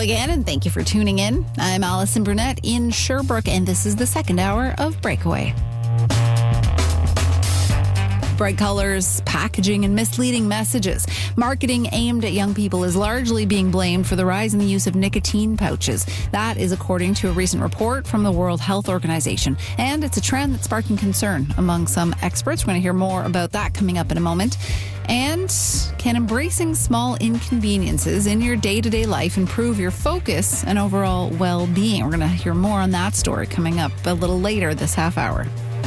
again, and thank you for tuning in. I'm Allison Burnett in Sherbrooke, and this is the second hour of Breakaway. Bright colors, packaging, and misleading messages. Marketing aimed at young people is largely being blamed for the rise in the use of nicotine pouches. That is according to a recent report from the World Health Organization. And it's a trend that's sparking concern among some experts. We're going to hear more about that coming up in a moment. And can embracing small inconveniences in your day-to-day life improve your focus and overall well-being? We're going to hear more on that story coming up a little later this half hour.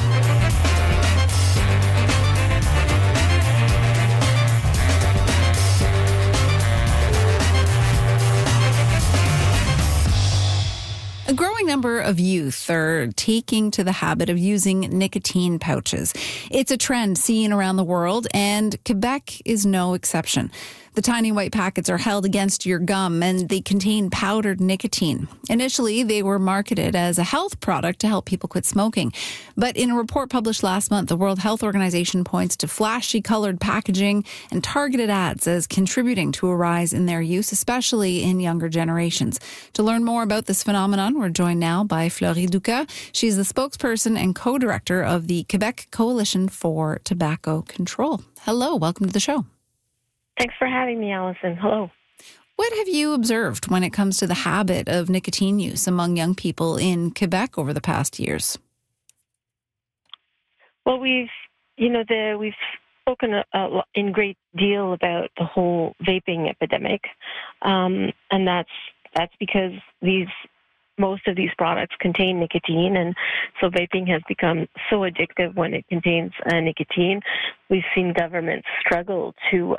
A growing number of youth are taking to the habit of using nicotine pouches. It's a trend seen around the world, and Quebec is no exception. The tiny white packets are held against your gum, and they contain powdered nicotine. Initially, they were marketed as a health product to help people quit smoking. But in a report published last month, the World Health Organization points to flashy colored packaging and targeted ads as contributing to a rise in their use, especially in younger generations. To learn more about this phenomenon, we're joined now by Florie Duca. She's the spokesperson and co-director of the Quebec Coalition for Tobacco Control. Hello, welcome to the show. Thanks for having me, Allison. Hello. What have you observed when it comes to the habit of nicotine use among young people in Quebec over the past years? Well, we've spoken in great deal about the whole vaping epidemic, and that's because most of these products contain nicotine, and so vaping has become so addictive when it contains nicotine. We've seen governments struggle to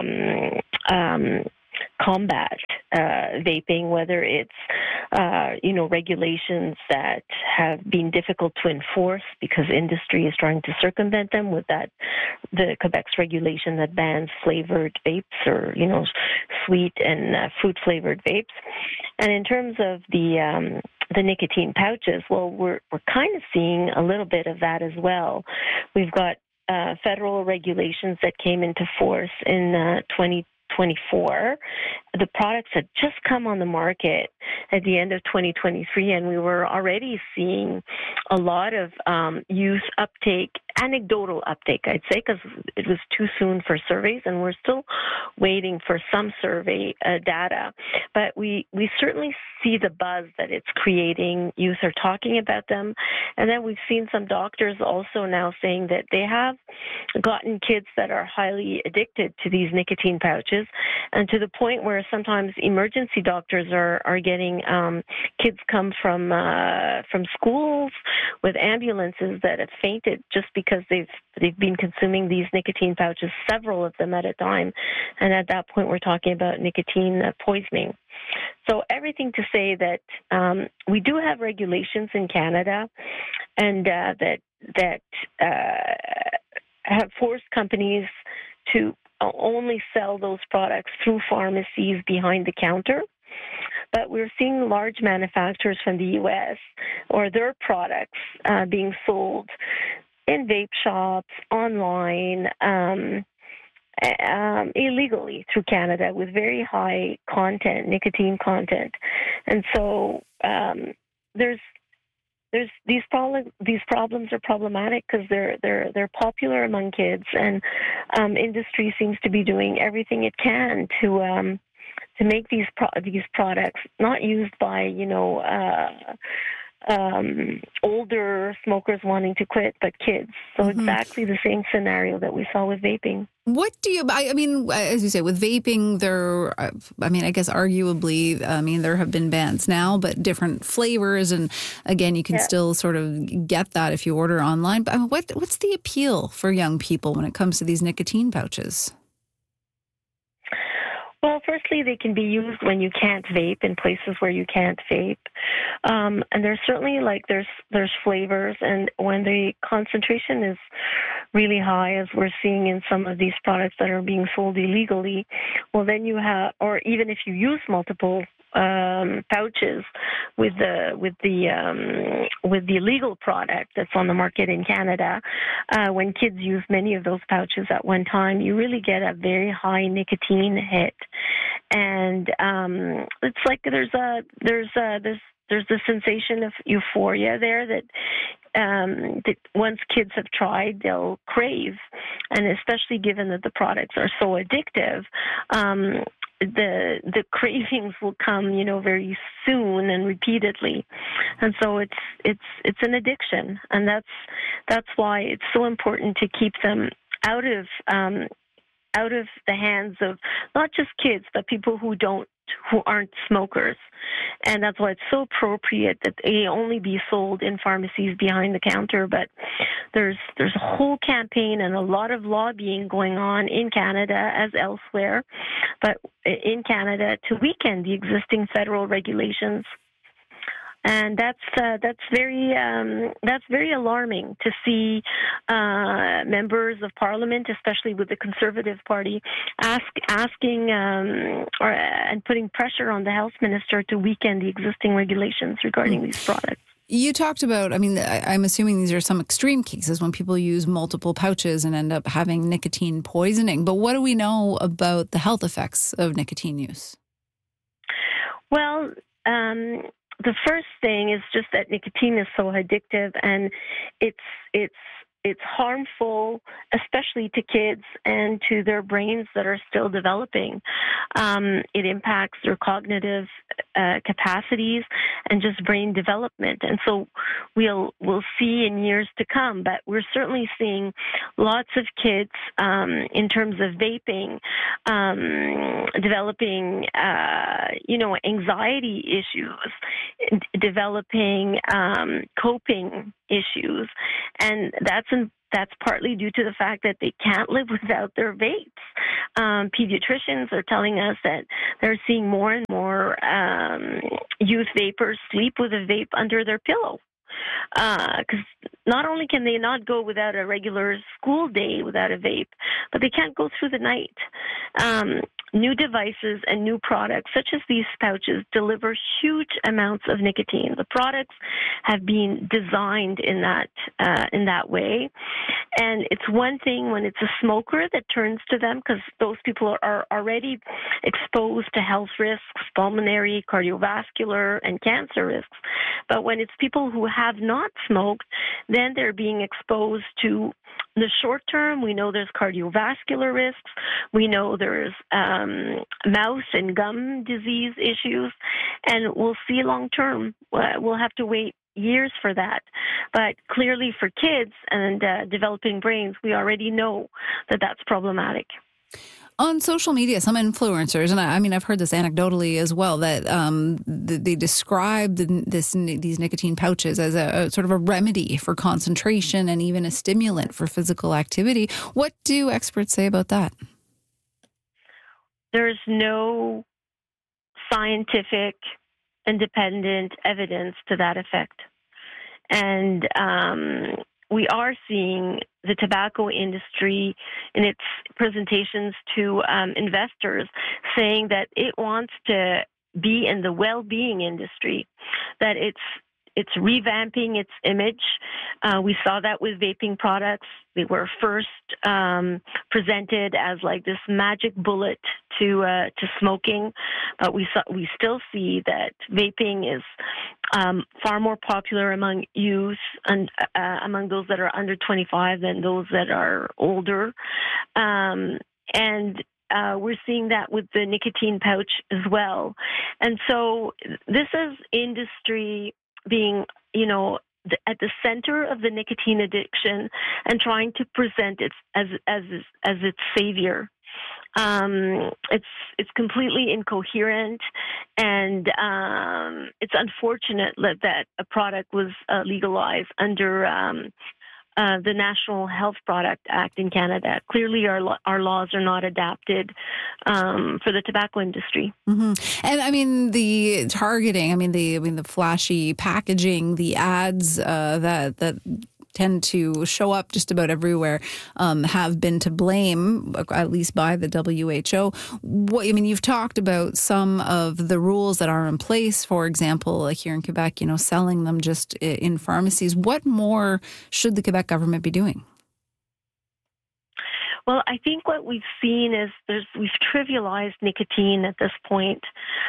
combat vaping, whether it's regulations that have been difficult to enforce because industry is trying to circumvent them with the Quebec's regulation that bans flavored vapes or sweet and fruit flavored vapes. And in terms of the nicotine pouches, well, we're kind of seeing a little bit of that as well. We've got federal regulations that came into force in 2024. The products had just come on the market at the end of 2023, and we were already seeing a lot of use uptake, anecdotal uptake, I'd say, because it was too soon for surveys, and we're still waiting for some survey data. But we certainly see the buzz that it's creating. Youth are talking about them. And then we've seen some doctors also now saying that they have gotten kids that are highly addicted to these nicotine pouches, and to the point where sometimes emergency doctors are getting kids come from schools with ambulances that have fainted just because they've been consuming these nicotine pouches, several of them at a time. And at that point, we're talking about nicotine poisoning. So everything to say that we do have regulations in Canada, and that have forced companies to only sell those products through pharmacies behind the counter. But we're seeing large manufacturers from the U.S. or their products being sold in vape shops, online, illegally through Canada with very high content, nicotine content. And so there's these problems are problematic because they're popular among kids, and industry seems to be doing everything it can to make these products not used by older smokers wanting to quit, but kids. So exactly the same scenario that we saw with vaping. What do you, as you say, with vaping, I guess arguably, there have been bans now, but different flavors. And again, you can still sort of get that if you order online. But what's the appeal for young people when it comes to these nicotine pouches? Well, firstly, they can be used when you can't vape, in places where you can't vape. And there's certainly there's flavors, and when the concentration is really high, as we're seeing in some of these products that are being sold illegally, well, then you have, or even if you use multiple pouches with the illegal product that's on the market in Canada, when kids use many of those pouches at one time, you really get a very high nicotine hit, and it's like there's the sensation of euphoria there that once kids have tried, they'll crave, and especially given that the products are so addictive, the cravings will come, very soon and repeatedly, and so it's an addiction, and that's why it's so important to keep them out of the hands of not just kids, but people who aren't smokers. And that's why it's so appropriate that they only be sold in pharmacies behind the counter. But there's a whole campaign and a lot of lobbying going on in Canada as elsewhere, but in Canada to weaken the existing federal regulations. And that's very alarming to see members of Parliament, especially with the Conservative Party, asking and putting pressure on the Health Minister to weaken the existing regulations regarding these products. You talked about, I'm assuming these are some extreme cases when people use multiple pouches and end up having nicotine poisoning. But what do we know about the health effects of nicotine use? Well, the first thing is just that nicotine is so addictive, and it's harmful, especially to kids and to their brains that are still developing. It impacts their cognitive capacities and just brain development. And so we'll see in years to come, but we're certainly seeing lots of kids in terms of vaping developing, anxiety issues, developing coping issues, and that's partly due to the fact that they can't live without their vapes. Pediatricians are telling us that they're seeing more and more youth vapers sleep with a vape under their pillow. Because not only can they not go without a regular school day without a vape, but they can't go through the night. New devices and new products, such as these pouches, deliver huge amounts of nicotine. The products have been designed in that way, and it's one thing when it's a smoker that turns to them, because those people are already exposed to health risks, pulmonary, cardiovascular, and cancer risks. But when it's people who have not smoked, then they're being exposed to the short term. We know there's cardiovascular risks. We know there's mouth and gum disease issues, and we'll see long term. We'll have to wait years for that. But clearly for kids and developing brains, we already know that that's problematic. On social media, some influencers, and I've heard this anecdotally as well, that they describe these nicotine pouches as a sort of a remedy for concentration and even a stimulant for physical activity. What do experts say about that? There's no scientific, independent evidence to that effect. And we are seeing the tobacco industry in its presentations to investors saying that it wants to be in the well-being industry, that it's revamping its image. We saw that with vaping products. They were first presented as like this magic bullet to smoking, but we still see that vaping is far more popular among youth and among those that are under 25 than those that are older, and we're seeing that with the nicotine pouch as well. And so this is industry being, at the center of the nicotine addiction and trying to present it as its savior. It's completely incoherent, and it's unfortunate that a product was legalized under the National Health Product Act in Canada. Clearly, our laws are not adapted for the tobacco industry. Mm-hmm. And the targeting, the flashy packaging, the ads that tend to show up just about everywhere, have been to blame, at least by the WHO. You've talked about some of the rules that are in place, for example, like here in Quebec, selling them just in pharmacies. What more should the Quebec government be doing? Well, I think what we've seen is we've trivialized nicotine at this point.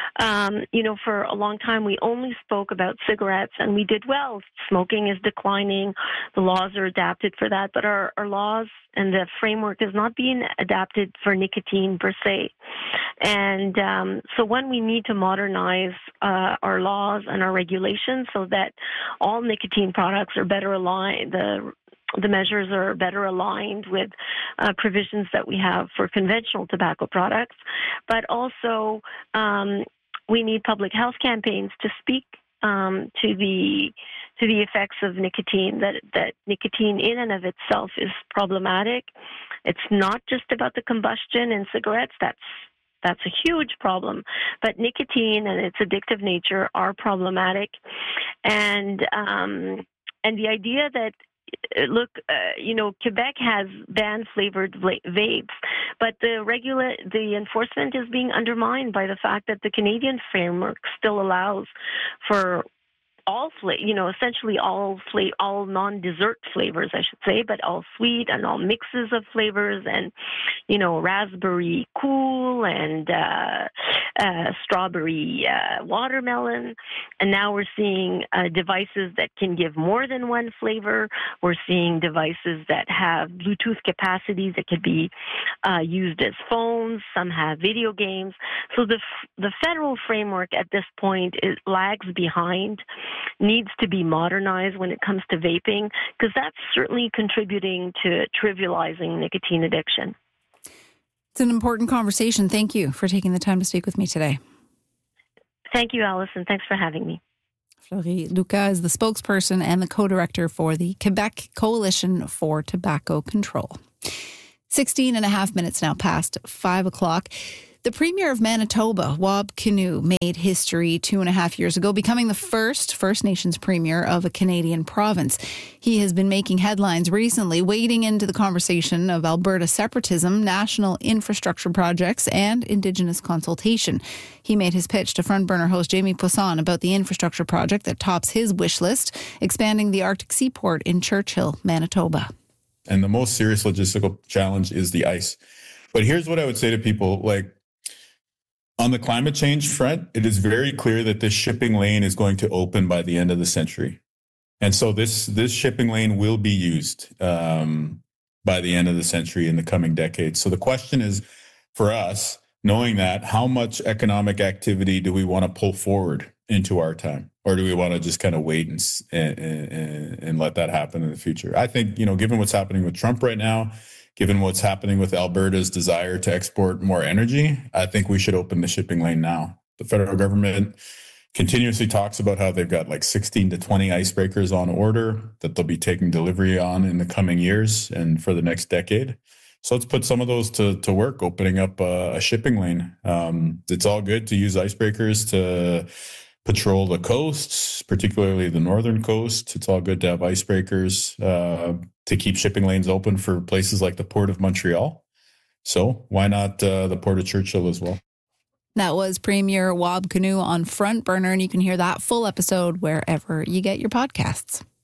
For a long time, we only spoke about cigarettes, and we did well. Smoking is declining. The laws are adapted for that, but our laws and the framework is not being adapted for nicotine per se. And so when we need to modernize our laws and our regulations so that all nicotine products are better aligned, the measures are better aligned with provisions that we have for conventional tobacco products, but also we need public health campaigns to speak to the effects of nicotine. That nicotine in and of itself is problematic. It's not just about the combustion in cigarettes. That's a huge problem, but nicotine and its addictive nature are problematic, and the idea that Quebec has banned flavored vapes, but the enforcement is being undermined by the fact that the Canadian framework still allows for all essentially all non-dessert flavors, I should say, but all sweet and all mixes of flavors, and raspberry cool and strawberry watermelon. And now we're seeing devices that can give more than one flavor. We're seeing devices that have Bluetooth capacities that could be used as phones. Some have video games. So the federal framework at this point lags behind, needs to be modernized when it comes to vaping, because that's certainly contributing to trivializing nicotine addiction. It's an important conversation. Thank you for taking the time to speak with me today. Thank you, Alison. Thanks for having me. Florie Lucas is the spokesperson and the co-director for the Quebec Coalition for Tobacco Control. 16 and a half minutes now past 5 o'clock. The Premier of Manitoba, Wab Kinew, made history 2.5 years ago, becoming the first First Nations Premier of a Canadian province. He has been making headlines recently, wading into the conversation of Alberta separatism, national infrastructure projects, and Indigenous consultation. He made his pitch to Front Burner host Jamie Poisson about the infrastructure project that tops his wish list, expanding the Arctic Seaport in Churchill, Manitoba. And the most serious logistical challenge is the ice. But here's what I would say to people, on the climate change front, it is very clear that this shipping lane is going to open by the end of the century. And so this shipping lane will be used by the end of the century in the coming decades. So the question is, for us, knowing that, how much economic activity do we want to pull forward into our time? Or do we want to just kind of wait and let that happen in the future? I think, given what's happening with Trump right now, given what's happening with Alberta's desire to export more energy, I think we should open the shipping lane now. The federal government continuously talks about how they've got 16 to 20 icebreakers on order that they'll be taking delivery on in the coming years and for the next decade. So let's put some of those to work, opening up a shipping lane. It's all good to use icebreakers to patrol the coasts, particularly the northern coast. It's all good to have icebreakers to keep shipping lanes open for places like the Port of Montreal. So why not the Port of Churchill as well? That was Premier Wab Kinew on Front Burner, and you can hear that full episode wherever you get your podcasts.